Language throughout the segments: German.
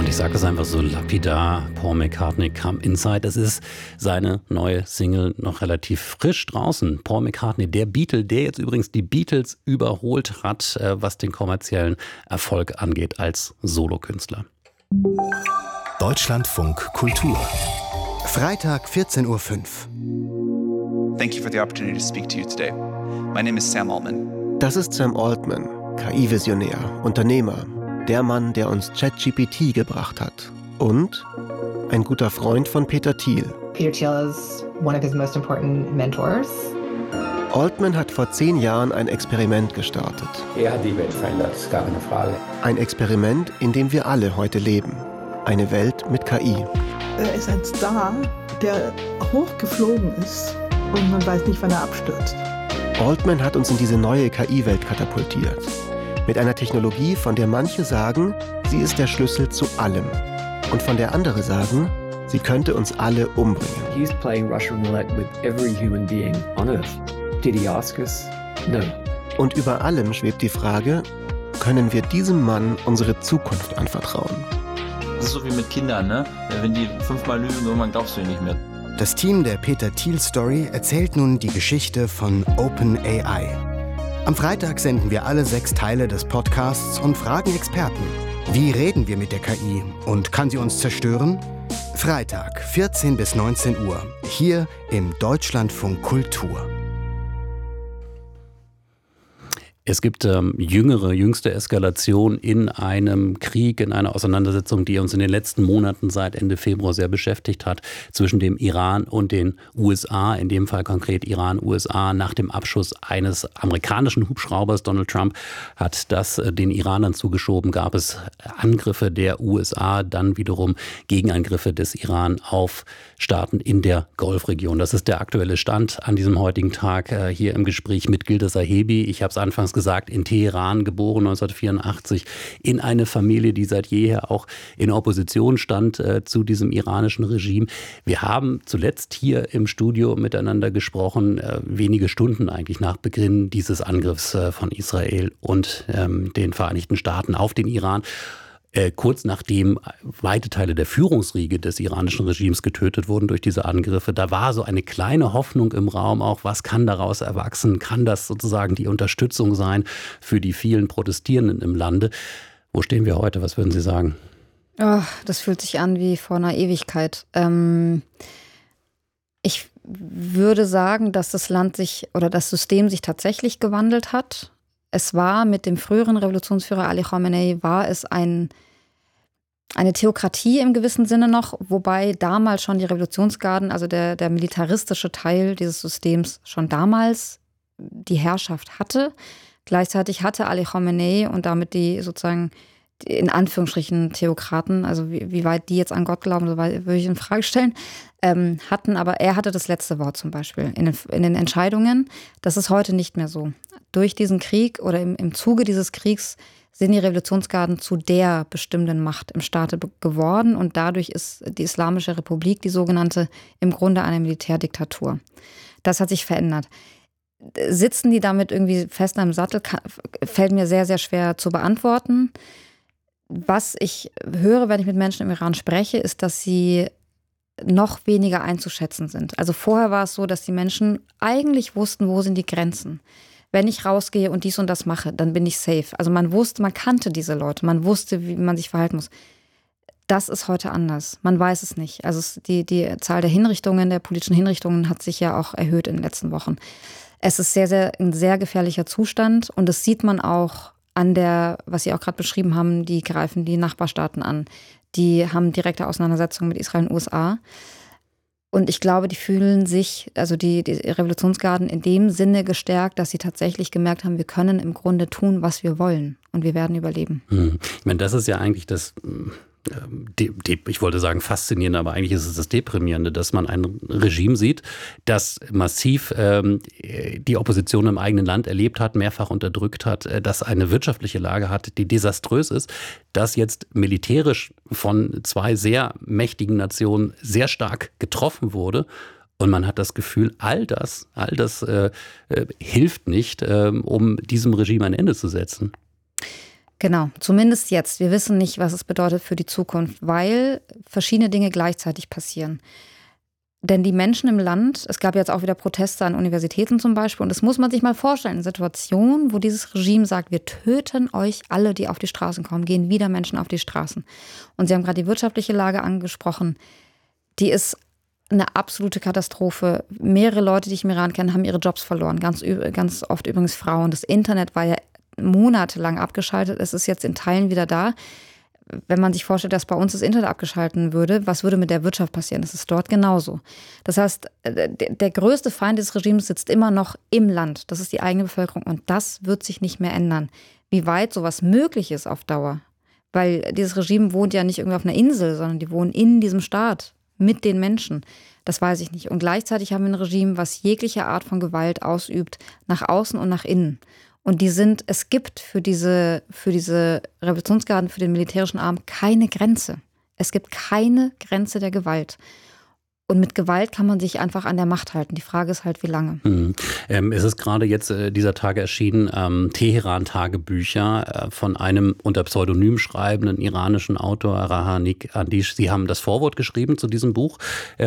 Und ich sage es einfach so lapidar, Paul McCartney Come Inside. Das ist seine neue Single, noch relativ frisch draußen. Paul McCartney, der Beatle, der jetzt übrigens die Beatles überholt hat, was den kommerziellen Erfolg angeht als Solokünstler. Deutschlandfunk Kultur. Freitag 14:05 Uhr. Thank you for the opportunity to speak to you today. My name is Sam Altman. Das ist Sam Altman, KI-Visionär, Unternehmer, der Mann, der uns ChatGPT gebracht hat. Und ein guter Freund von Peter Thiel. Peter Thiel is one of his most important mentors. Altman hat vor 10 Jahren ein Experiment gestartet. Er hat die Welt verändert, ist gar keine Frage. Ein Experiment, in dem wir alle heute leben. Eine Welt mit KI. Er ist ein Star, der hochgeflogen ist und man weiß nicht, wann er abstürzt. Altman hat uns in diese neue KI-Welt katapultiert. Mit einer Technologie, von der manche sagen, sie ist der Schlüssel zu allem. Und von der andere sagen, sie könnte uns alle umbringen. He's playing Russian roulette with every human being on Earth. Did he ask us? No. Und über allem schwebt die Frage, können wir diesem Mann unsere Zukunft anvertrauen? Das ist so wie mit Kindern, ne? Wenn die 5-mal lügen, irgendwann glaubst du ihnen nicht mehr. Das Team der Peter Thiel Story erzählt nun die Geschichte von OpenAI. Am Freitag senden wir alle 6 Teile des Podcasts und fragen Experten. Wie reden wir mit der KI und kann sie uns zerstören? Freitag, 14 bis 19 Uhr, hier im Deutschlandfunk Kultur. Es gibt jüngste Eskalation in einem Krieg, in einer Auseinandersetzung, die uns in den letzten Monaten seit Ende Februar sehr beschäftigt hat, zwischen dem Iran und den USA, in dem Fall konkret Iran-USA. Nach dem Abschuss eines amerikanischen Hubschraubers, Donald Trump hat das den Iranern zugeschoben, gab es Angriffe der USA, dann wiederum Gegenangriffe des Iran auf Staaten in der Golfregion. Das ist der aktuelle Stand an diesem heutigen Tag hier im Gespräch mit Gilda Sahebi. Ich habe es anfangs gesagt, in Teheran geboren 1984, in eine Familie, die seit jeher auch in Opposition stand zu diesem iranischen Regime. Wir haben zuletzt hier im Studio miteinander gesprochen, wenige Stunden eigentlich nach Beginn dieses Angriffs von Israel und den Vereinigten Staaten auf den Iran. Kurz nachdem weite Teile der Führungsriege des iranischen Regimes getötet wurden durch diese Angriffe, da war so eine kleine Hoffnung im Raum auch, was kann daraus erwachsen? Kann das sozusagen die Unterstützung sein für die vielen Protestierenden im Lande? Wo stehen wir heute? Was würden Sie sagen? Oh, das fühlt sich an wie vor einer Ewigkeit. Ich würde sagen, dass das Land sich oder das System sich tatsächlich gewandelt hat. Es war mit dem früheren Revolutionsführer Ali Khamenei, war es eine Theokratie im gewissen Sinne noch, wobei damals schon die Revolutionsgarden, also der militaristische Teil dieses Systems schon damals die Herrschaft hatte. Gleichzeitig hatte Ali Khamenei und damit die sozusagen in Anführungsstrichen Theokraten, also wie weit die jetzt an Gott glauben, so weit würde ich in Frage stellen, aber er hatte das letzte Wort zum Beispiel in den Entscheidungen. Das ist heute nicht mehr so. Durch diesen Krieg oder im Zuge dieses Kriegs sind die Revolutionsgarden zu der bestimmenden Macht im Staate geworden und dadurch ist die Islamische Republik, die sogenannte, im Grunde eine Militärdiktatur. Das hat sich verändert. Sitzen die damit irgendwie fest am Sattel, fällt mir sehr, sehr schwer zu beantworten. Was ich höre, wenn ich mit Menschen im Iran spreche, ist, dass sie noch weniger einzuschätzen sind. Also vorher war es so, dass die Menschen eigentlich wussten, wo sind die Grenzen. Wenn ich rausgehe und dies und das mache, dann bin ich safe. Also man kannte diese Leute, man wusste, wie man sich verhalten muss. Das ist heute anders. Man weiß es nicht. Also die Zahl der Hinrichtungen, der politischen Hinrichtungen hat sich ja auch erhöht in den letzten Wochen. Es ist ein sehr gefährlicher Zustand und das sieht man auch an was Sie auch gerade beschrieben haben, die greifen die Nachbarstaaten an. Die haben direkte Auseinandersetzungen mit Israel und USA. Und ich glaube, die fühlen sich, also die Revolutionsgarden in dem Sinne gestärkt, dass sie tatsächlich gemerkt haben, wir können im Grunde tun, was wir wollen. Und wir werden überleben. Ich meine, das ist ja eigentlich das, ich wollte sagen faszinierende, aber eigentlich ist es das Deprimierende, dass man ein Regime sieht, das massiv die Opposition im eigenen Land erlebt hat, mehrfach unterdrückt hat, das eine wirtschaftliche Lage hat, die desaströs ist, das jetzt militärisch von 2 sehr mächtigen Nationen sehr stark getroffen wurde. Und man hat das Gefühl, all das hilft nicht, um diesem Regime ein Ende zu setzen. Genau, zumindest jetzt. Wir wissen nicht, was es bedeutet für die Zukunft, weil verschiedene Dinge gleichzeitig passieren. Denn die Menschen im Land, es gab jetzt auch wieder Proteste an Universitäten zum Beispiel, und das muss man sich mal vorstellen, eine Situation, wo dieses Regime sagt, wir töten euch alle, die auf die Straßen kommen, gehen wieder Menschen auf die Straßen. Und Sie haben gerade die wirtschaftliche Lage angesprochen, die ist eine absolute Katastrophe. Mehrere Leute, die ich im Iran kenne, haben ihre Jobs verloren, ganz oft übrigens Frauen. Das Internet war ja monatelang abgeschaltet, es ist jetzt in Teilen wieder da. Wenn man sich vorstellt, dass bei uns das Internet abgeschalten würde, was würde mit der Wirtschaft passieren? Das ist dort genauso. Das heißt, der größte Feind des Regimes sitzt immer noch im Land. Das ist die eigene Bevölkerung und das wird sich nicht mehr ändern. Wie weit sowas möglich ist auf Dauer, weil dieses Regime wohnt ja nicht irgendwie auf einer Insel, sondern die wohnen in diesem Staat mit den Menschen. Das weiß ich nicht. Und gleichzeitig haben wir ein Regime, was jegliche Art von Gewalt ausübt, nach außen und nach innen. Und es gibt für diese Revolutionsgarden, für den militärischen Arm keine Grenze. Es gibt keine Grenze der Gewalt. Und mit Gewalt kann man sich einfach an der Macht halten. Die Frage ist halt, wie lange. Es ist gerade jetzt dieser Tage erschienen, Teheran-Tagebücher von einem unter Pseudonym schreibenden iranischen Autor, Rahanik Andish. Sie haben das Vorwort geschrieben zu diesem Buch.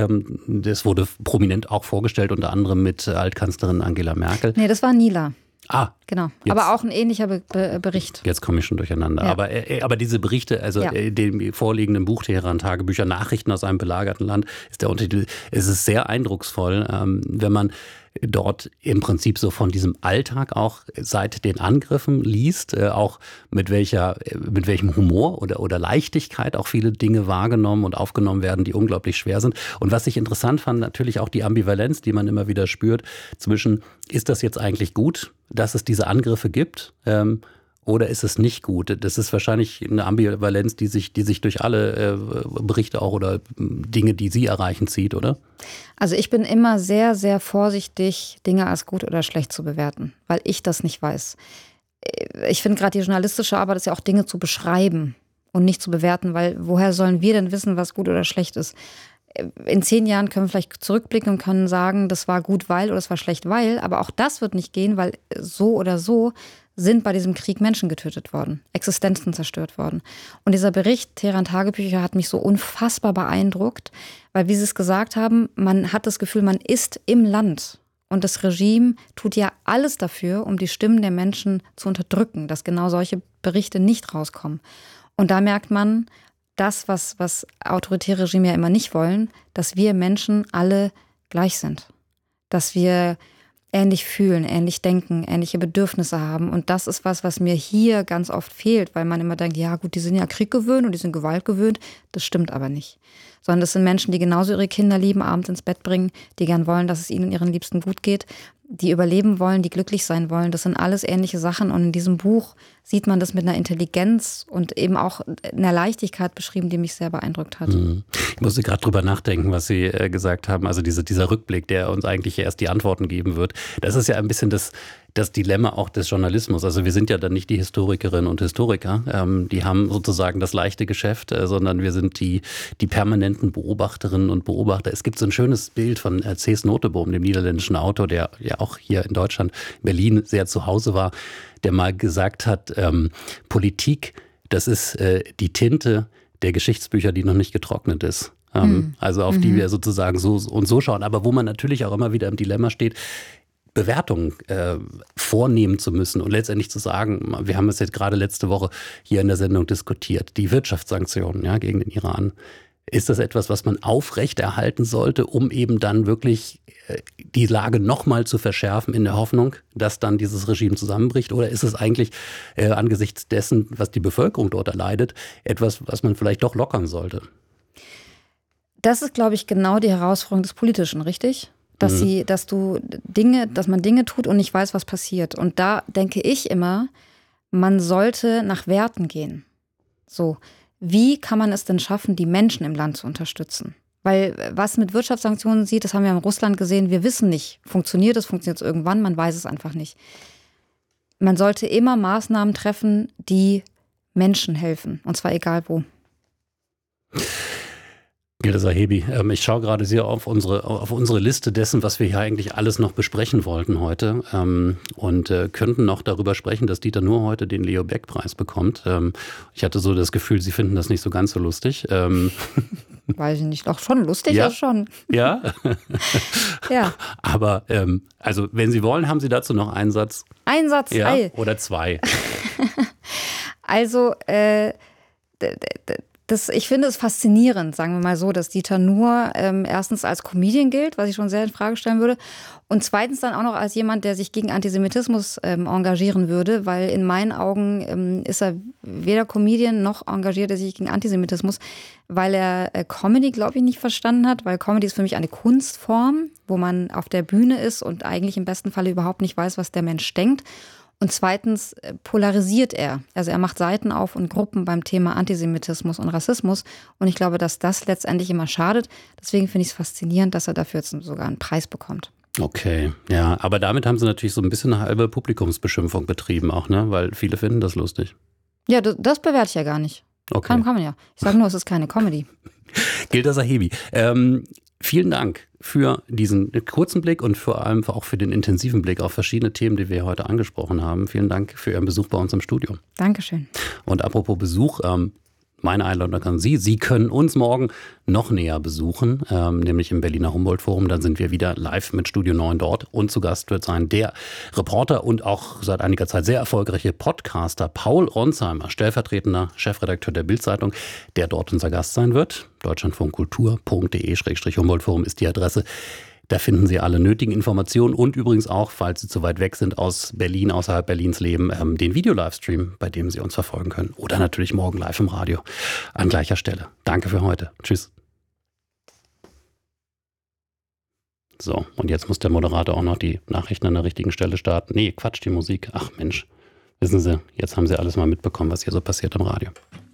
Das wurde prominent auch vorgestellt, unter anderem mit Altkanzlerin Angela Merkel. Nee, das war Nila. Genau. Jetzt, aber auch ein ähnlicher Bericht. Jetzt komme ich schon durcheinander. Ja. Aber diese Berichte, also dem vorliegenden Buch Teheran-Tagebücher, Nachrichten aus einem belagerten Land, ist der Untertitel. Es ist sehr eindrucksvoll, wenn man dort im Prinzip so von diesem Alltag auch seit den Angriffen liest, auch mit welchem Humor oder Leichtigkeit auch viele Dinge wahrgenommen und aufgenommen werden, die unglaublich schwer sind. Und was ich interessant fand, natürlich auch die Ambivalenz, die man immer wieder spürt, zwischen, ist das jetzt eigentlich gut, dass es diese Angriffe gibt, oder ist es nicht gut? Das ist wahrscheinlich eine Ambivalenz, die sich durch alle Berichte auch oder Dinge, die Sie erreichen, zieht, oder? Also ich bin immer sehr, sehr vorsichtig, Dinge als gut oder schlecht zu bewerten, weil ich das nicht weiß. Ich finde gerade die journalistische Arbeit ist ja auch Dinge zu beschreiben und nicht zu bewerten, weil woher sollen wir denn wissen, was gut oder schlecht ist? In 10 Jahren können wir vielleicht zurückblicken und können sagen, das war gut, weil oder das war schlecht, weil. Aber auch das wird nicht gehen, weil so oder so sind bei diesem Krieg Menschen getötet worden, Existenzen zerstört worden. Und dieser Bericht Teheran-Tagebücher hat mich so unfassbar beeindruckt, weil, wie Sie es gesagt haben, man hat das Gefühl, man ist im Land. Und das Regime tut ja alles dafür, um die Stimmen der Menschen zu unterdrücken, dass genau solche Berichte nicht rauskommen. Und da merkt man, das, was autoritäre Regime ja immer nicht wollen, dass wir Menschen alle gleich sind. Dass wir ähnlich fühlen, ähnlich denken, ähnliche Bedürfnisse haben. Und das ist was mir hier ganz oft fehlt, weil man immer denkt, ja gut, die sind ja Krieg gewöhnt und die sind Gewalt gewöhnt. Das stimmt aber nicht. Sondern das sind Menschen, die genauso ihre Kinder lieben, abends ins Bett bringen, die gern wollen, dass es ihnen und ihren Liebsten gut geht, die überleben wollen, die glücklich sein wollen. Das sind alles ähnliche Sachen. Und in diesem Buch sieht man das mit einer Intelligenz und eben auch einer Leichtigkeit beschrieben, die mich sehr beeindruckt hat. Ich musste gerade drüber nachdenken, was Sie gesagt haben. Also dieser Rückblick, der uns eigentlich erst die Antworten geben wird. Das ist ja ein bisschen das Dilemma auch des Journalismus. Also wir sind ja dann nicht die Historikerinnen und Historiker, die haben sozusagen das leichte Geschäft, sondern wir sind die permanenten Beobachterinnen und Beobachter. Es gibt so ein schönes Bild von Cees Notenboom, dem niederländischen Autor, der ja auch hier in Deutschland, Berlin, sehr zu Hause war, der mal gesagt hat, Politik, das ist die Tinte der Geschichtsbücher, die noch nicht getrocknet ist. Also auf die wir sozusagen so und so schauen. Aber wo man natürlich auch immer wieder im Dilemma steht, Bewertungen vornehmen zu müssen und letztendlich zu sagen, wir haben es jetzt gerade letzte Woche hier in der Sendung diskutiert, die Wirtschaftssanktionen gegen den Iran. Ist das etwas, was man aufrechterhalten sollte, um eben dann wirklich die Lage nochmal zu verschärfen in der Hoffnung, dass dann dieses Regime zusammenbricht? Oder ist es eigentlich angesichts dessen, was die Bevölkerung dort erleidet, etwas, was man vielleicht doch lockern sollte? Das ist, glaube ich, genau die Herausforderung des Politischen, richtig? Dass man Dinge tut und nicht weiß, was passiert. Und da denke ich immer, man sollte nach Werten gehen. So, wie kann man es denn schaffen, die Menschen im Land zu unterstützen? Weil was mit Wirtschaftssanktionen sieht, das haben wir in Russland gesehen, wir wissen nicht, funktioniert es irgendwann, man weiß es einfach nicht. Man sollte immer Maßnahmen treffen, die Menschen helfen, und zwar egal wo. Gilda Sahebi, ich schaue gerade sehr auf unsere Liste dessen, was wir hier eigentlich alles noch besprechen wollten heute und könnten noch darüber sprechen, dass Dieter Nuhr heute den Leo-Baeck-Preis bekommt. Ich hatte so das Gefühl, Sie finden das nicht so ganz so lustig. Weiß ich nicht, doch schon lustig ja? ist schon. Ja? Ja. Aber also wenn Sie wollen, haben Sie dazu noch einen Satz. Ein Satz, ja? Oder zwei. Also ich finde es faszinierend, sagen wir mal so, dass Dieter Nuhr erstens als Comedian gilt, was ich schon sehr in Frage stellen würde, und zweitens dann auch noch als jemand, der sich gegen Antisemitismus engagieren würde, weil in meinen Augen ist er weder Comedian noch engagiert er sich gegen Antisemitismus, weil er Comedy, glaube ich, nicht verstanden hat, weil Comedy ist für mich eine Kunstform, wo man auf der Bühne ist und eigentlich im besten Falle überhaupt nicht weiß, was der Mensch denkt. Und zweitens polarisiert er. Also er macht Seiten auf und Gruppen beim Thema Antisemitismus und Rassismus. Und ich glaube, dass das letztendlich immer schadet. Deswegen finde ich es faszinierend, dass er dafür jetzt sogar einen Preis bekommt. Okay, ja, aber damit haben Sie natürlich so ein bisschen eine halbe Publikumsbeschimpfung betrieben auch, ne? Weil viele finden das lustig. Ja, das bewerte ich ja gar nicht. Okay. Kann man ja. Ich sage nur, es ist keine Comedy. Gilda Sahebi, vielen Dank für diesen kurzen Blick und vor allem auch für den intensiven Blick auf verschiedene Themen, die wir heute angesprochen haben. Vielen Dank für Ihren Besuch bei uns im Studio. Dankeschön. Und apropos Besuch, meine Einladung an Sie. Sie können uns morgen noch näher besuchen, nämlich im Berliner Humboldt-Forum. Dann sind wir wieder live mit Studio 9 dort. Und zu Gast wird sein der Reporter und auch seit einiger Zeit sehr erfolgreiche Podcaster Paul Ronsheimer, stellvertretender Chefredakteur der Bild-Zeitung, der dort unser Gast sein wird. deutschlandfunkkultur.de/Humboldt-Forum ist die Adresse. Da finden Sie alle nötigen Informationen und übrigens auch, falls Sie zu weit weg sind aus Berlin, außerhalb Berlins leben, den Video-Livestream, bei dem Sie uns verfolgen können. Oder natürlich morgen live im Radio an gleicher Stelle. Danke für heute. Tschüss. So, und jetzt muss der Moderator auch noch die Nachrichten an der richtigen Stelle starten. Nee, Quatsch, die Musik. Ach Mensch, wissen Sie, jetzt haben Sie alles mal mitbekommen, was hier so passiert im Radio.